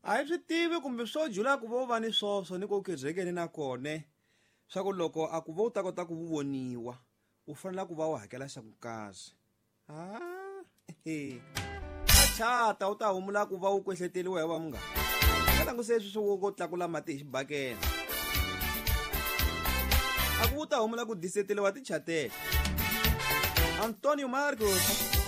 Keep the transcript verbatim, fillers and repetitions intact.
a hi swi tivi kumbe swo jula ku vo va ni swoswo ni ko khedzekeni na kone swa ku loko a ku vo u ta kota ku voniwa u fanele ku va u hakela xa ku kahle a chata u ta humula ku va u kwehleteliwa hi va munghana ka langu se swi swo ko tlakula mati hi xibakela a ku ta humula ku diseteliwa ti chatela Antonio Marcos